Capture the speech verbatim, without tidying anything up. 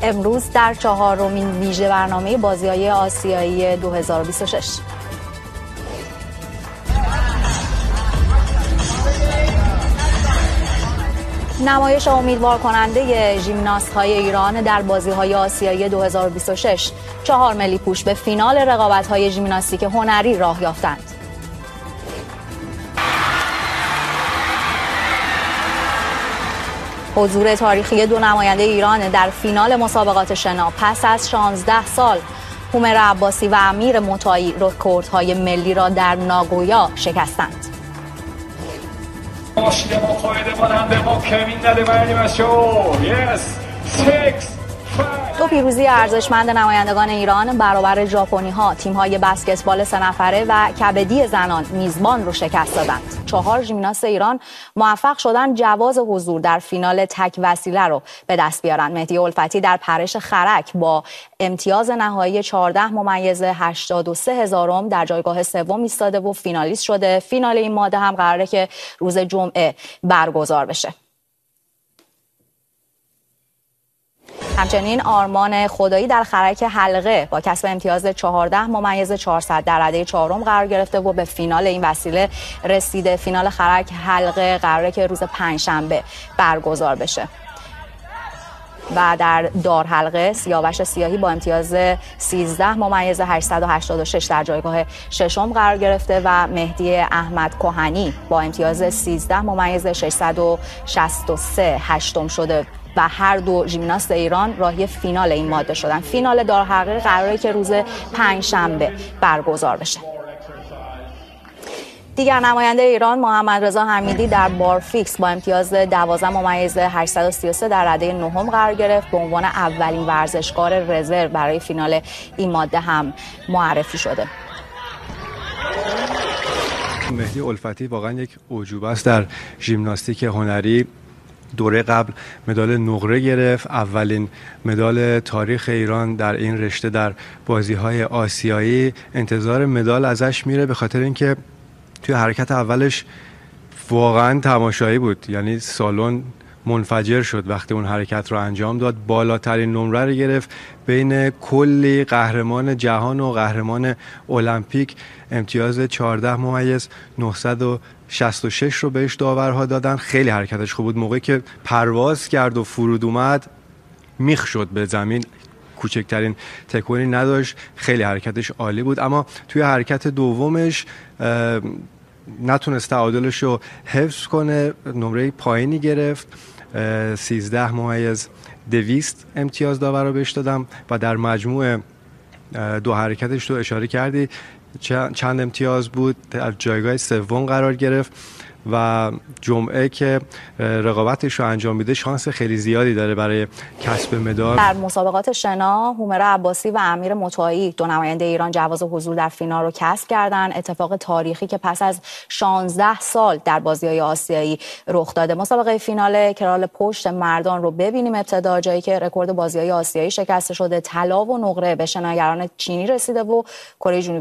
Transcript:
امروز در چهارمین ویژه برنامه بازی‌های آسیایی دو هزار و بیست و شش. نمایش امیدوار کننده ژیمناست‌های ایران در بازی‌های آسیایی دو هزار و بیست و شش. چهار ملی پوش به فینال رقابت‌های ژیمناستیک هنری راه یافتند. حضور تاریخی دو نماینده ایران در فینال مسابقات شنا پس از شانزده سال. هومر عباسی و امیر مطاعی رکوردهای ملی را در ناگویا شکستند. دو پیروزی ارزشمند نمایندگان ایران برابر ژاپنی‌ها، تیم‌های بسکتبال سه نفره و کبدی زنان میزبان رو شکست دادند. چهار ژیمناست ایران موفق شدند جواز حضور در فینال تک وسیله رو به دست بیارن. مهدی الفتی در پرش خرک با امتیاز نهایی چهارده ممیز هشتاد و سه هزارم در جایگاه سوم ایستاده و فینالیست شده. فینال این ماده هم قراره که روز جمعه برگزار بشه. همچنین آرمان خدایی در خرک حلقه با کسب امتیاز چهارده ممیز چهارصد در رده چهارم قرار گرفته و به فینال این وسیله رسیده. فینال خرک حلقه قراره که روز پنجشنبه برگزار بشه. و در دار حلقه سیاوش سیاهی با امتیاز سیزده ممیز هشتصد و هشتاد و شش در جایگاه ششم قرار گرفته و مهدی احمد کهنی با امتیاز سیزده ممیز ششصد و شصت و سه هشتم شده و هر دو ژیمناست ایران راهی فینال این ماده شدن. فینال دار حلقه قراره که روز پنجشنبه برگزار بشه. دیگر نماینده ایران محمد رضا حمیدی در بارفیکس با امتیاز دوازده ممیز هشتصد و سی و سه در رده نهم قرار گرفت. به عنوان اولین ورزشکار رزرو برای فینال این ماده هم معرفی شده. مهدی الفتی واقعا یک اعجوبه است در ژیمناستیک هنری. دوره قبل مدال نقره گرفت، اولین مدال تاریخ ایران در این رشته در بازی‌های آسیایی. انتظار مدال ازش میره به خاطر اینکه توی حرکت اولش واقعا تماشایی بود، یعنی سالن منفجر شد وقتی اون حرکت رو انجام داد. بالاترین نمره رو گرفت بین کلی قهرمان جهان و قهرمان المپیک. امتیاز چهارده ممیز نهصد و شصت و شش رو بهش داورها دادن. خیلی حرکتش خوب بود. موقعی که پرواز کرد و فرود اومد میخ شد به زمین، کوچکترین تکونی نداشت. خیلی حرکتش عالی بود، اما توی حرکت دومش نتونست تعادلش رو حفظ کنه. نمره پایینی گرفت، سیزده ممیز دویست امتیاز داور رو بهش دادم و در مجموع دو حرکتش رو اشاره کردی چند امتیاز بود. در جایگاه سوم قرار گرفت و جمعه که رقابتش رو انجام میده شانس خیلی زیادی داره برای کسب مدال. در مسابقات شنا هومر عباسی و امیر مطاعی دو نماینده ایران جواز حضور در فینال رو کسب کردن. اتفاق تاریخی که پس از شانزده سال در بازی‌های آسیایی رخ داده. مسابقه فینال کرال پشت مردان رو ببینیم. ابتدا جایی که رکورد بازی‌های آسیایی شکسته شده، طلا و نقره به شناگران چینی رسیده و کره جنوبی